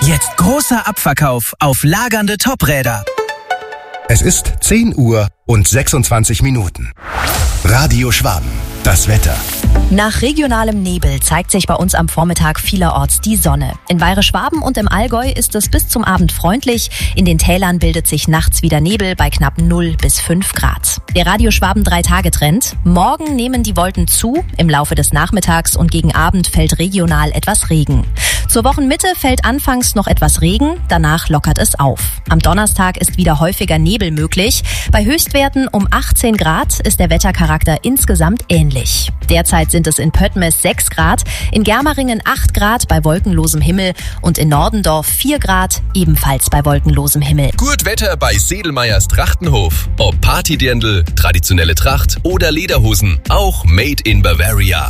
Jetzt großer Abverkauf auf lagernde Topräder. Es ist 10 Uhr und 26 Minuten. Radio Schwaben, das Wetter. Nach regionalem Nebel zeigt sich bei uns am Vormittag vielerorts die Sonne. In Bayerisch-Schwaben und im Allgäu ist es bis zum Abend freundlich. In den Tälern bildet sich nachts wieder Nebel bei knapp 0 bis 5 Grad. Der Radio Schwaben 3-Tage-Trend. Morgen nehmen die Wolken zu. Im Laufe des Nachmittags und gegen Abend fällt regional etwas Regen. Zur Wochenmitte fällt anfangs noch etwas Regen, danach lockert es auf. Am Donnerstag ist wieder häufiger Nebel möglich. Bei Höchstwerten um 18 Grad ist der Wettercharakter insgesamt ähnlich. Derzeit sind es in Pöttmes 6 Grad, in Germeringen 8 Grad bei wolkenlosem Himmel und in Nordendorf 4 Grad, ebenfalls bei wolkenlosem Himmel. Gut Wetter bei Sedelmeyers Trachtenhof. Ob Partydirndl, traditionelle Tracht oder Lederhosen, auch made in Bavaria.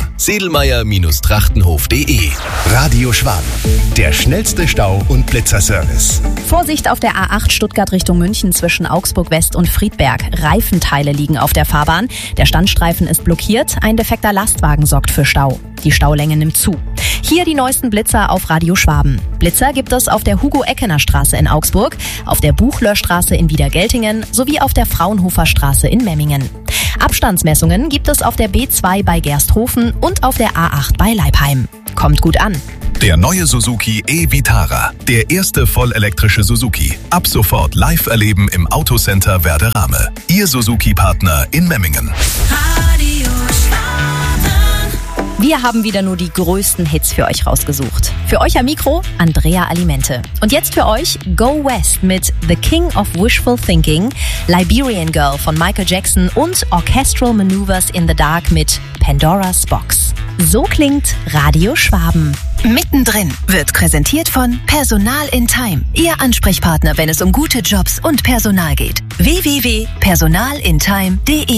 Sedelmeyer-Trachtenhof.de. Radio Schwaben, der schnellste Stau- und Blitzerservice. Vorsicht auf der A8 Stuttgart Richtung München zwischen Augsburg West und Friedberg. Reifenteile liegen auf der Fahrbahn. Der Standstreifen ist blockiert. Ein defekter Lastwagen sorgt für Stau. Die Staulänge nimmt zu. Hier die neuesten Blitzer auf Radio Schwaben. Blitzer gibt es auf der Hugo-Eckener-Straße in Augsburg, auf der Buchlöhrstraße in Wiedergeltingen sowie auf der Fraunhofer Straße in Memmingen. Abstandsmessungen gibt es auf der B2 bei Gersthofen und auf der A8 bei Leipheim. Kommt gut an. Der neue Suzuki e-Vitara. Der erste vollelektrische Suzuki. Ab sofort live erleben im Autocenter Werderame. Ihr Suzuki-Partner in Memmingen. Radio Schwaben. Wir haben wieder nur die größten Hits für euch rausgesucht. Für euch am Mikro Andrea Alimente. Und jetzt für euch Go West mit The King of Wishful Thinking, Liberian Girl von Michael Jackson und Orchestral Maneuvers in the Dark mit Pandora's Box. So klingt Radio Schwaben. Mittendrin wird präsentiert von Personal in Time. Ihr Ansprechpartner, wenn es um gute Jobs und Personal geht. www.personalintime.de